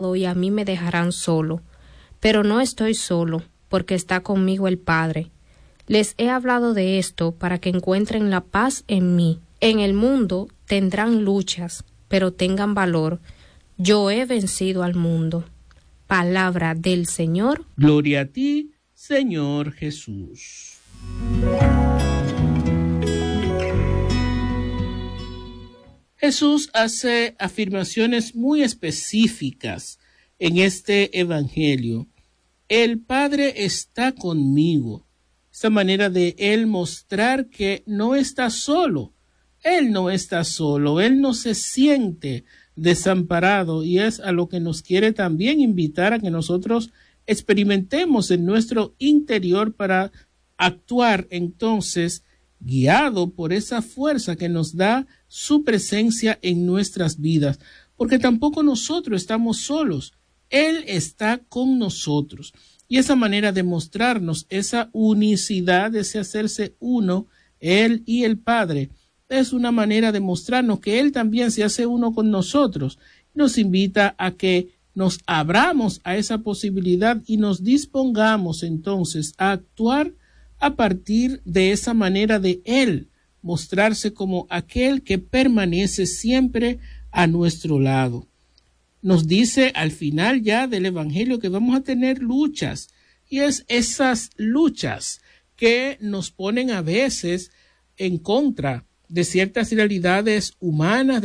y a mí me dejarán solo. Pero no estoy solo, porque está conmigo el Padre. Les he hablado de esto para que encuentren la paz en mí. En el mundo tendrán luchas, pero tengan valor. Yo he vencido al mundo. Palabra del Señor. Gloria a ti, Señor Jesús. Jesús hace afirmaciones muy específicas en este evangelio. El Padre está conmigo. Esta manera de él mostrar que no está solo. Él no está solo, él no se siente desamparado, y es a lo que nos quiere también invitar a que nosotros experimentemos en nuestro interior para actuar entonces guiado por esa fuerza que nos da su presencia en nuestras vidas, porque tampoco nosotros estamos solos, Él está con nosotros. Y esa manera de mostrarnos esa unicidad, ese hacerse uno, Él y el Padre, es una manera de mostrarnos que Él también se hace uno con nosotros. Nos invita a que nos abramos a esa posibilidad y nos dispongamos entonces a actuar a partir de esa manera de Él, mostrarse como aquel que permanece siempre a nuestro lado. Nos dice al final ya del Evangelio que vamos a tener luchas, y es esas luchas que nos ponen a veces en contra de ciertas realidades humanas,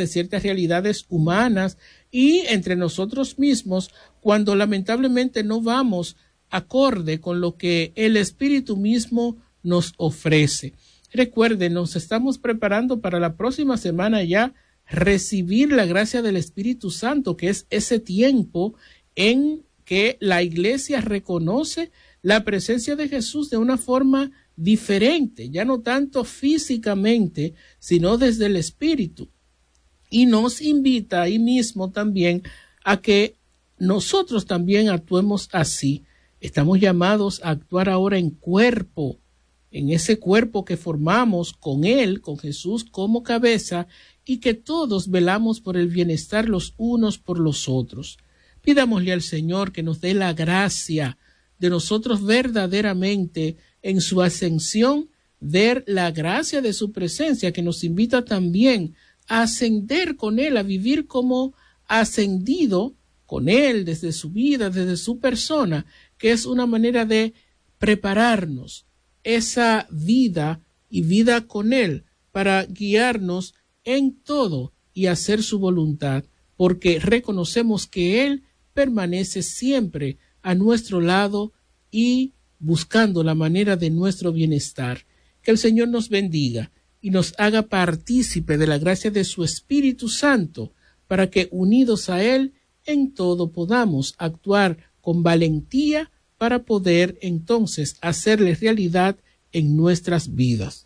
y entre nosotros mismos, cuando lamentablemente no vamos acorde con lo que el Espíritu mismo nos ofrece. Recuerden, nos estamos preparando para la próxima semana ya recibir la gracia del Espíritu Santo, que es ese tiempo en que la Iglesia reconoce la presencia de Jesús de una forma diferente, ya no tanto físicamente, sino desde el Espíritu. Y nos invita ahí mismo también a que nosotros también actuemos así. Estamos llamados a actuar ahora en cuerpo, en ese cuerpo que formamos con Él, con Jesús como cabeza, y que todos velamos por el bienestar los unos por los otros. Pidámosle al Señor que nos dé la gracia de nosotros verdaderamente en su ascensión, ver la gracia de su presencia, que nos invita también a ascender con Él, a vivir como ascendido con Él desde su vida, desde su persona, que es una manera de prepararnos esa vida y vida con Él para guiarnos en todo y hacer su voluntad, porque reconocemos que Él permanece siempre a nuestro lado y buscando la manera de nuestro bienestar. Que el Señor nos bendiga y nos haga partícipe de la gracia de su Espíritu Santo, para que unidos a Él en todo podamos actuar con valentía para poder entonces hacerle realidad en nuestras vidas.